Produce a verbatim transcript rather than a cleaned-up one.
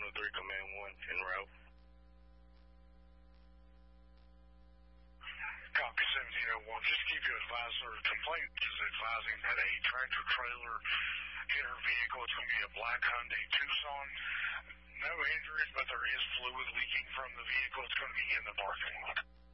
oh three, Command one, en route. Copy seventeen oh one. Just keep you advised, sir. The complaint is advising that a tractor trailer hit her vehicle. It's going to be a black Hyundai Tucson. No injuries, but there is fluid leaking from the vehicle. It's going to be in the parking lot.